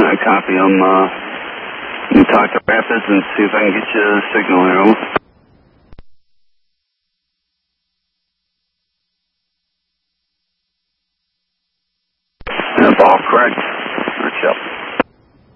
I copy them. You talk to Rapids and see if I can get you a signal here. That's all correct. Rich up.